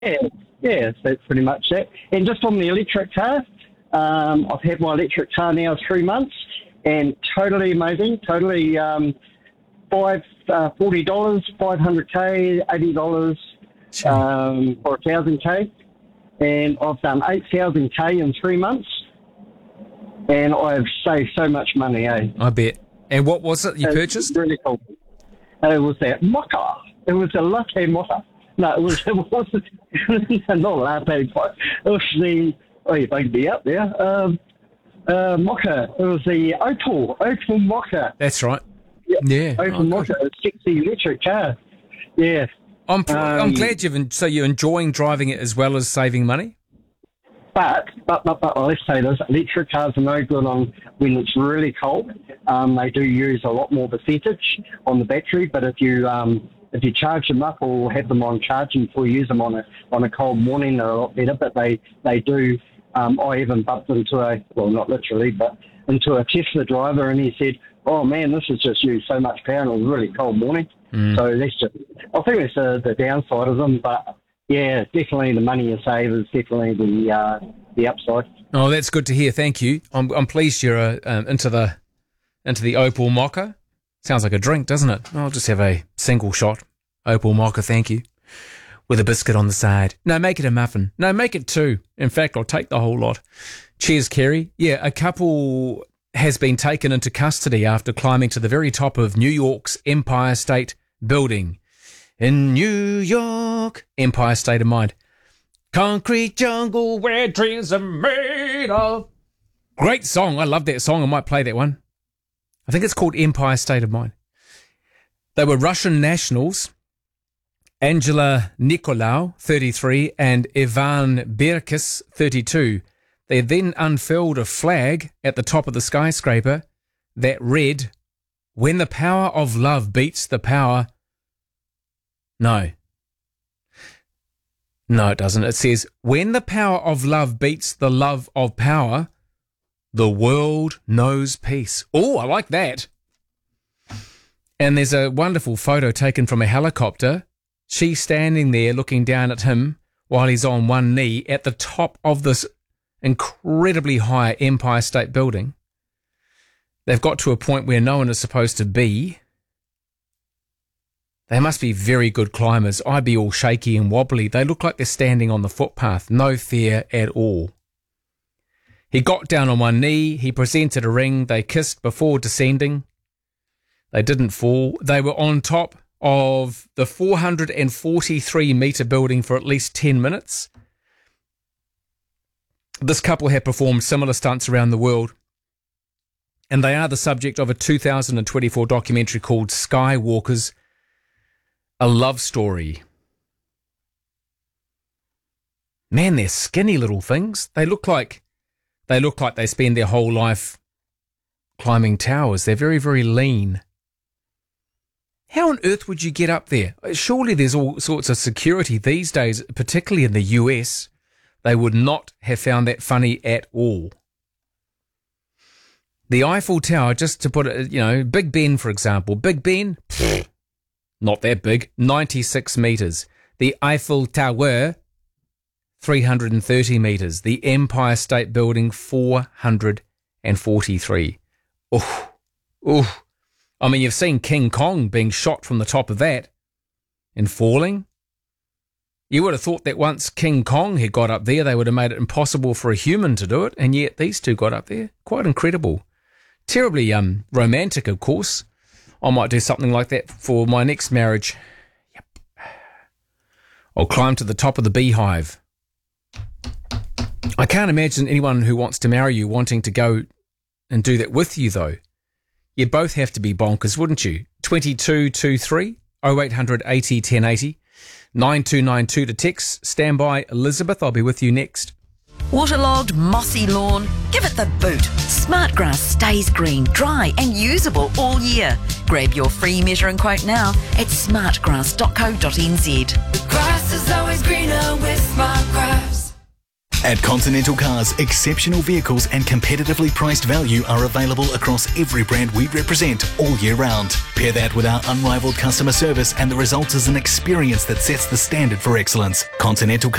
Yeah, yeah, so that's pretty much that. And just on the electric car, I've had my electric car now 3 months, and totally amazing. Totally $40, 500k, $80 for 1,000k, and I've done 8,000k in 3 months, and I've saved so much money. I bet. And what was it you purchased? Really cool. It was that mocha. It was a latte mocha. No, it was not a latte. It was the, you bagged me up there. Mocha. It was the Opal mocha. That's right. Yeah. Opal mocha. A sexy electric car. Yeah. I'm glad you're enjoying driving it as well as saving money. But let's say this: electric cars are no good on when it's really cold. They do use a lot more percentage on the battery, but if you charge them up or have them on charging before you use them on a cold morning, they're a lot better. But they do. I even bumped into not literally, but into a Tesla driver, and he said, "Oh man, this has just used so much power, and it was a really cold morning." So that's just. I think that's the downside of them, but. Yeah, definitely the money you save is definitely the upside. Oh, that's good to hear. Thank you. I'm pleased you're into the Opal Mocha. Sounds like a drink, doesn't it? I'll just have a single shot. Opal Mocha, thank you. With a biscuit on the side. No, make it a muffin. No, make it two. In fact, I'll take the whole lot. Cheers, Kerry. Yeah, a couple has been taken into custody after climbing to the very top of New York's Empire State Building. In New York, Empire State of Mind. Concrete jungle where dreams are made of. Great song. I love that song. I might play that one. I think it's called Empire State of Mind. They were Russian nationals, Angela Nicolau, 33, and Ivan Berkis, 32. They then unfurled a flag at the top of the skyscraper that read, "When the power of love beats the power..." No, it doesn't. It says, "When the power of love beats the love of power, the world knows peace." Oh, I like that. And there's a wonderful photo taken from a helicopter. She's standing there looking down at him while he's on one knee at the top of this incredibly high Empire State Building. They've got to a point where no one is supposed to be. They must be very good climbers. I'd be all shaky and wobbly. They look like they're standing on the footpath. No fear at all. He got down on one knee. He presented a ring. They kissed before descending. They didn't fall. They were on top of the 443-metre building for at least 10 minutes. This couple have performed similar stunts around the world, and they are the subject of a 2024 documentary called Skywalkers, A Love Story. Man, they're skinny little things. They look like they spend their whole life climbing towers. They're very, very lean. How on earth would you get up there? Surely there's all sorts of security these days, particularly in the US. They would not have found that funny at all. The Eiffel Tower, just to put it, Big Ben, for example. Big Ben, not that big, 96 metres. The Eiffel Tower, 330 metres. The Empire State Building, 443. Ooh. I mean, you've seen King Kong being shot from the top of that and falling. You would have thought that once King Kong had got up there, they would have made it impossible for a human to do it, and yet these two got up there. Quite incredible. Terribly romantic, of course. I might do something like that for my next marriage. Yep. I'll climb to the top of the beehive. I can't imagine anyone who wants to marry you wanting to go and do that with you, though. You'd both have to be bonkers, wouldn't you? 2223 0800 80 1080 9292 to text. Stand by, Elizabeth. I'll be with you next. Waterlogged, mossy lawn? Give it the boot. Smartgrass stays green, dry and usable all year. Grab your free measuring quote now at smartgrass.co.nz. The grass is always greener with Smartgrass. At Continental Cars, exceptional vehicles and competitively priced value are available across every brand we represent all year round. Pair that with our unrivaled customer service and the result is an experience that sets the standard for excellence. Continental